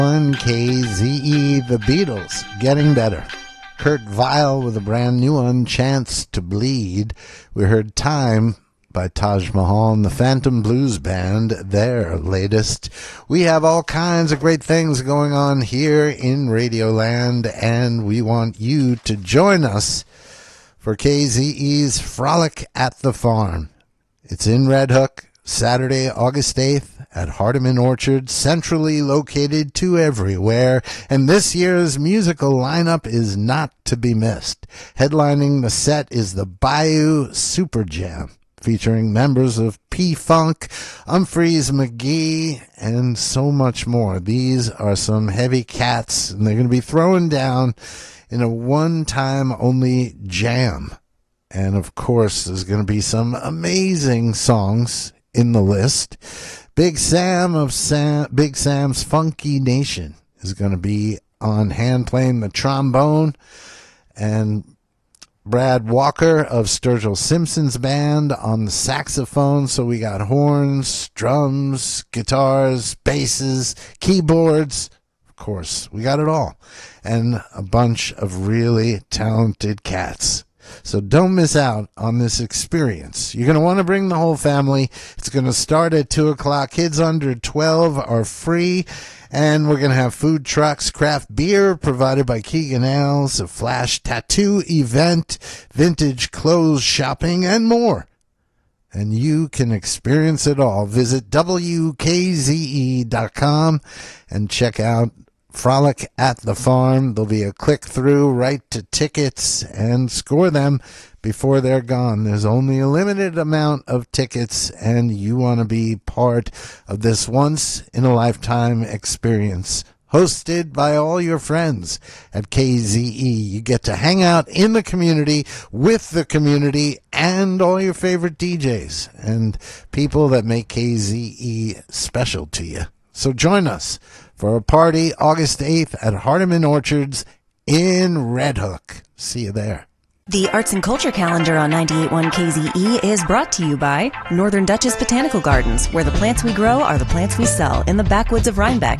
On KZE, The Beatles, Getting Better. Kurt Weill with a brand new one, Chance to Bleed. We heard Time by Taj Mahal and the Phantom Blues Band, their latest. We have all kinds of great things going on here in Radioland, and we want you to join us for KZE's Frolic at the Farm. It's in Red Hook, Saturday, August 8th at Hardeman Orchard, centrally located to everywhere, and this year's musical lineup is not to be missed. Headlining the set is the Bayou Super Jam, featuring members of P-Funk, Humphreys McGee, and so much more. These are some heavy cats, and they're going to be throwing down in a one-time only jam. And, of course, there's going to be some amazing songs in the list. Big Sam of Big Sam's Funky Nation is going to be on hand playing the trombone, and Brad Walker of Sturgill Simpson's band on the saxophone. So we got horns, drums, guitars, basses, keyboards. Of course, we got it all. And a bunch of really talented cats. So don't miss out on this experience. You're going to want to bring the whole family. It's going to start at 2 o'clock. Kids under 12 are free. And we're going to have food trucks, craft beer provided by Keegan Ales, a flash tattoo event, vintage clothes shopping, and more. And you can experience it all. Visit WKZE.com and check out Frolic at the Farm. There'll be a click-through right to tickets and score them before they're gone. There's only a limited amount of tickets, and you want to be part of this once-in-a-lifetime experience. Hosted by all your friends at KZE. You get to hang out in the community with the community and all your favorite DJs and people that make KZE special to you. So join us for a party August 8th at Hardeman Orchards in Red Hook. See you there. The Arts and Culture Calendar on 98.1 KZE is brought to you by Northern Dutchess Botanical Gardens, where the plants we grow are the plants we sell in the backwoods of Rhinebeck,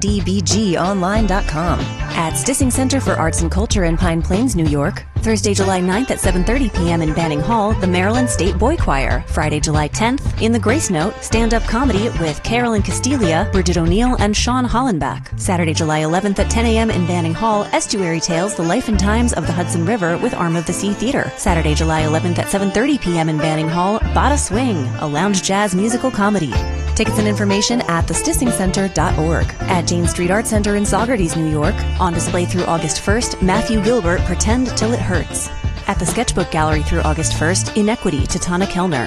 ndbgonline.com. At Stissing Center for Arts and Culture in Pine Plains, New York, Thursday, July 9th at 7:30 p.m. in Banning Hall, the Maryland State Boy Choir. Friday, July 10th, in the Grace Note, stand-up comedy with Carolyn Castilia, Bridget O'Neill, and Sean Hollenbach. Saturday, July 11th at 10 a.m. in Banning Hall, Estuary Tales, The Life and Times of the Hudson River with Arm of the Sea Theater. Saturday, July 11th at 7:30 p.m. in Banning Hall, Bada Swing, a lounge jazz musical comedy. Tickets and information at thestissingcenter.org. At Jane Street Art Center in Saugerties, New York, on display through August 1st, Matthew Gilbert, Pretend Till It Hurts. At the Sketchbook Gallery through August 1st, Inequity, Titana Kellner.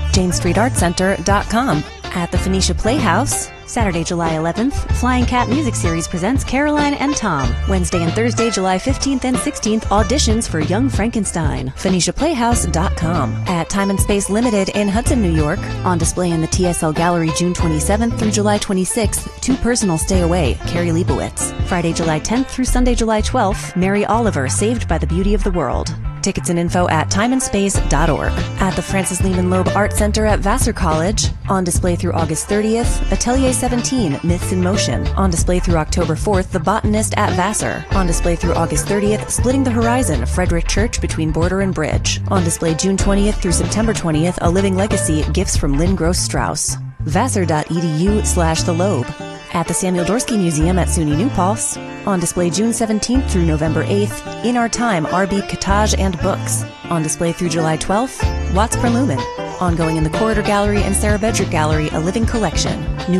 JaneStreetArtCenter.com. At the Phoenicia Playhouse, Saturday, July 11th, Flying Cat Music Series presents Caroline and Tom. Wednesday and Thursday, July 15th and 16th, auditions for Young Frankenstein. PhoeniciaPlayhouse.com. At Time and Space Limited in Hudson, New York, on display in the TSL Gallery June 27th through July 26th, Too Personal Stay Away, Carrie Leibowitz. Friday, July 10th through Sunday, July 12th, Mary Oliver, Saved by the Beauty of the World. Tickets and info at timeandspace.org. At the Francis Lehman Loeb Art Center at Vassar College, on display through August 30th, Atelier 17, Myths in Motion. On display through October 4th, The Botanist at Vassar. On display through August 30th, Splitting the Horizon, Frederick Church Between Border and Bridge. On display June 20th through September 20th, A Living Legacy, Gifts from Lynn Gross Strauss. Vassar.edu/The Loeb. At the Samuel Dorsky Museum at SUNY New Paltz, on display June 17th through November 8th, In Our Time, R.B. Cottage and Books. On display through July 12th, Watts per Lumen. Ongoing in the Corridor Gallery and Sarah Bedrick Gallery, A Living Collection,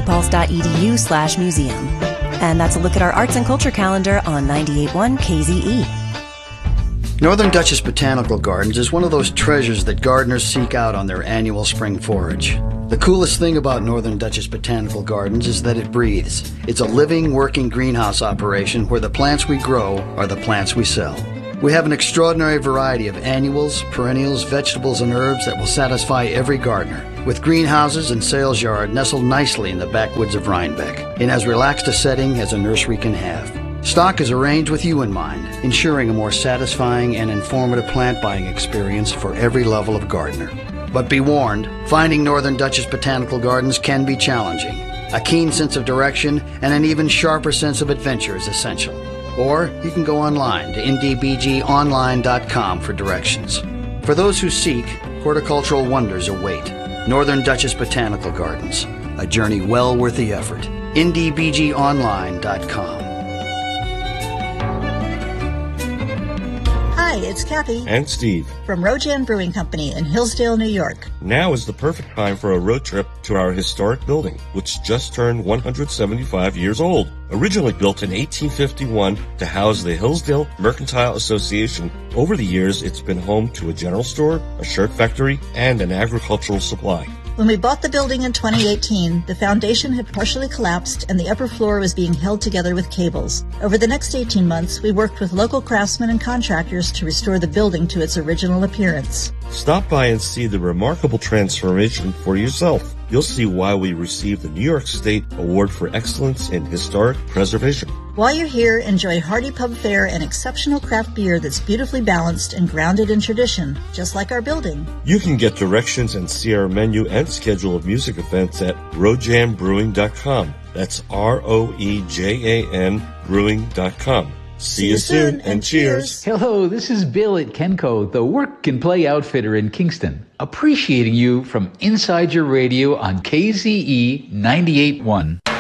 newpaltz.edu/museum. And that's a look at our arts and culture calendar on 98.1 KZE. Northern Dutchess Botanical Gardens is one of those treasures that gardeners seek out on their annual spring forage. The coolest thing about Northern Dutchess Botanical Gardens is that it breathes. It's a living, working greenhouse operation where the plants we grow are the plants we sell. We have an extraordinary variety of annuals, perennials, vegetables, and herbs that will satisfy every gardener, with greenhouses and sales yard nestled nicely in the backwoods of Rhinebeck, in as relaxed a setting as a nursery can have. Stock is arranged with you in mind, ensuring a more satisfying and informative plant buying experience for every level of gardener. But be warned, finding Northern Dutchess Botanical Gardens can be challenging. A keen sense of direction and an even sharper sense of adventure is essential. Or you can go online to ndbgonline.com for directions. For those who seek, horticultural wonders await. Northern Duchess Botanical Gardens, a journey well worth the effort. ndbgonline.com. Hi, it's Kathy and Steve from Rojan Brewing Company in Hillsdale, New York. Now is the perfect time for a road trip to our historic building, which just turned 175 years old. Originally built in 1851 to house the Hillsdale Mercantile Association, over the years it's been home to a general store, a shirt factory, and an agricultural supply. When we bought the building in 2018, the foundation had partially collapsed and the upper floor was being held together with cables. Over the next 18 months, we worked with local craftsmen and contractors to restore the building to its original appearance. Stop by and see the remarkable transformation for yourself. You'll see why we received the New York State Award for Excellence in Historic Preservation. While you're here, enjoy hearty pub fare and exceptional craft beer that's beautifully balanced and grounded in tradition, just like our building. You can get directions and see our menu and schedule of music events at rojanbrewing.com. That's ROEJAN brewing.com. See you soon and cheers. Hello, this is Bill at Kenco, the work and play outfitter in Kingston. Appreciating you from inside your radio on KZE 98.1.